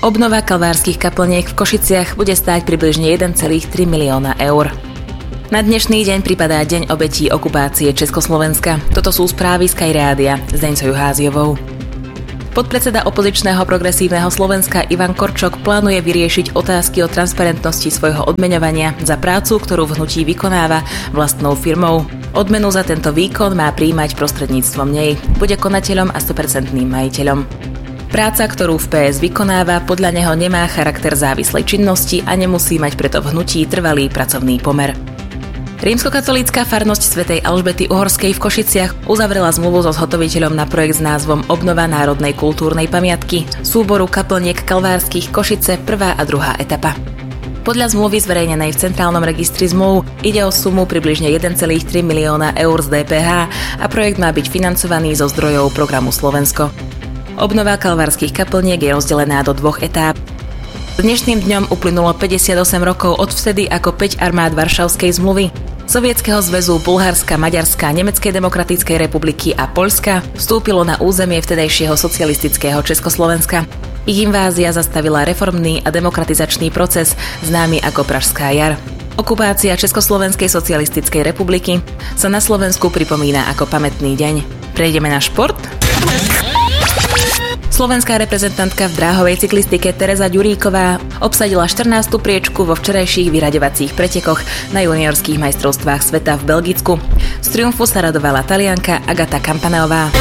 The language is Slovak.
Obnova kalvárskych kaplniek v Košiciach bude stáť približne 1,3 milióna eur. Na dnešný deň pripadá Deň obetí okupácie Československa. Toto sú správy Sky Rádia s Deňcou Juháziovou. Podpredseda opozičného Progresívneho Slovenska Ivan Korčok plánuje vyriešiť otázky o transparentnosti svojho odmeňovania za prácu, ktorú v hnutí vykonáva vlastnou firmou. Odmenu za tento výkon má prijímať prostredníctvom nej. Bude konateľom a 100% majiteľom. Práca, ktorú v PS vykonáva, podľa neho nemá charakter závislej činnosti a nemusí mať preto v hnutí trvalý pracovný pomer. Rímskokatolícka farnosť svätej Alžbety Uhorskej v Košiciach uzavrela zmluvu so zhotoviteľom na projekt s názvom Obnova národnej kultúrnej pamiatky súboru kaplniek kalvárskych Košice 1. a 2. etapa. Podľa zmluvy zverejnenej v Centrálnom registri zmluv ide o sumu približne 1,3 milióna eur z DPH a projekt má byť financovaný zo zdrojov programu Slovensko. Obnova kalvárskych kaplniek je rozdelená do 2 etáp. Dnešným dňom uplynulo 58 rokov od vtedy, ako 5 armád Varšavskej zmluvy, Sovietskeho zväzu, Bulharska, Maďarska, Nemeckej demokratickej republiky a Poľska vstúpilo na územie vtedajšieho socialistického Československa. Ich invázia zastavila reformný a demokratizačný proces, známy ako Pražská jar. Okupácia Československej socialistickej republiky sa na Slovensku pripomína ako pamätný deň. Prejdeme na šport? Slovenská reprezentantka v dráhovej cyklistike Tereza Ďuríková obsadila 14. priečku vo včerajších vyraďovacích pretekoch na juniorských majstrovstvách sveta v Belgicku. Z triumfu sa radovala Talianka Agata Campaneová.